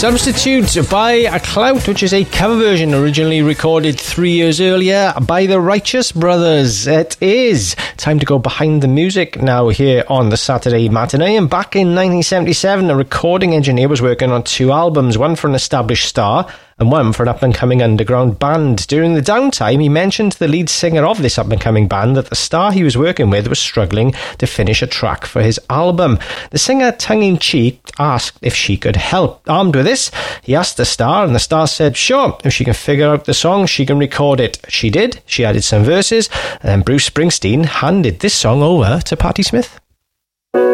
Substitute by A Clout, which is a cover version originally recorded 3 years earlier by the Righteous Brothers. It is time to go behind the music now here on the Saturday Matinee. And back in 1977, a recording engineer was working on 2 albums, one for an established star and one for an up-and-coming underground band. During the downtime, he mentioned to the lead singer of this up-and-coming band that the star he was working with was struggling to finish a track for his album. The singer, tongue-in-cheek, asked if she could help. Armed with this, he asked the star, and the star said, sure, if she can figure out the song, she can record it. She did. She added some verses, and then Bruce Springsteen handed this song over to Patti Smith.